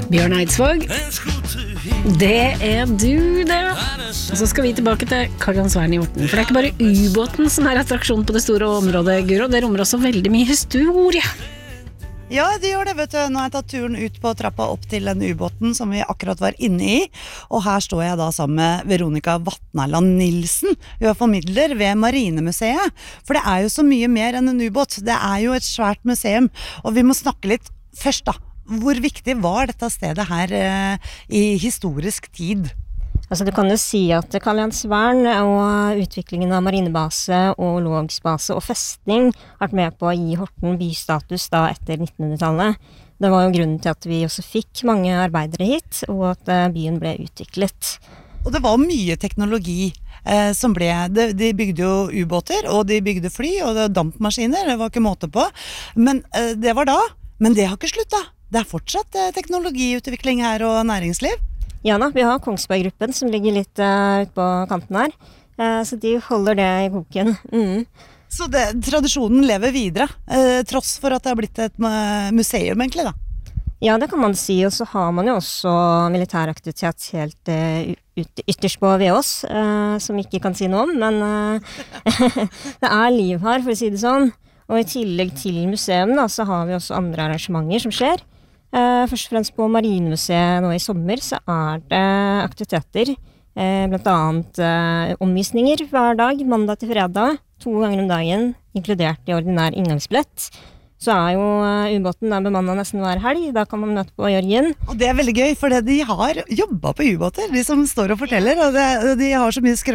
Bjørn Eidsvåg. Det du det. Og så skal vi tilbake til Karl-Johan i Horten. For det ikke bare ubåten som attraksjon på det store området, Guro. Det rommer også veldig mye historie. Ja, det gjør det, vet du. Nå har jeg tatt turen ut på trappa opp til den ubåten som vi akkurat var inne i. Og her står jeg da sammen med Veronica Vatnaland Nilsen. Hun er formidler ved Marinemuseet. For det jo så mye mer enn en ubåt. Det jo et svært museum. Og vi må snakke litt først da. Hvor viktig var dette stedet her i historisk tid? Altså du kan jo si at Karl-Johan og utviklingen av marinebase og logsbase og festning har vært med på å gi Horten bystatus da etter 1900-tallet. Det var jo grunnen til at vi også fikk mange arbeidere hit, og at byen ble utviklet. Og det var mye teknologi som ble, de bygde jo ubåter, og de bygde fly, og det dampmaskiner, det var ikke måte på. Men det var da, men det har ikke slutt da. Det fortsatt teknologiutvikling her og næringsliv. Ja da, vi har Kongsberg-gruppen som ligger litt ut på kanten her, så de holder det i boken. Så tradisjonen lever videre, tross for at det har blitt et museum egentlig da? Ja, det kan man si, og så har man jo også militæraktivitet helt ytterst på Veås, som ikke kan si noe om, men det liv her, for å si det sånn. Og i tillegg til museum da, så har vi også andre arrangementer som skjer. Først og fremst på Marinemuseet nå i sommer så det aktiviteter, blant annet omvisninger hver dag, mandag til fredag, 2 ganger om dagen, inkludert i ordinær inngangsbillett. Så jo ubåten bemannet nesten hver helg, da kan man møte på Jørgen. Og det veldig gøy, for de har jobbet på ubåter, de som står og forteller, og de har så mye